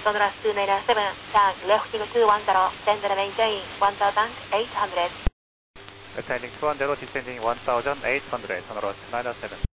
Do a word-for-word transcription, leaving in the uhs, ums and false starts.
Sonora two nine seven, turn left to one zero, send and maintain one thousand eight hundred. Ascending two one zero, descending one thousand eight hundred, Sonora two nine seven.